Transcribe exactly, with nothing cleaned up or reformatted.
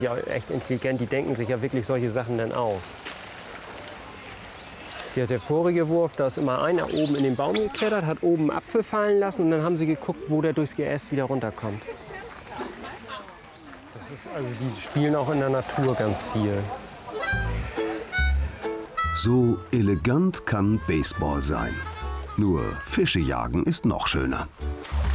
Ja, echt intelligent, die denken sich ja wirklich solche Sachen dann aus. Ja, der vorige Wurf, da ist immer einer oben in den Baum geklettert, hat oben einen Apfel fallen lassen und dann haben sie geguckt, wo der durchs Geäst wieder runterkommt. Das ist, also die spielen auch in der Natur ganz viel. So elegant kann Baseball sein. Nur Fische jagen ist noch schöner.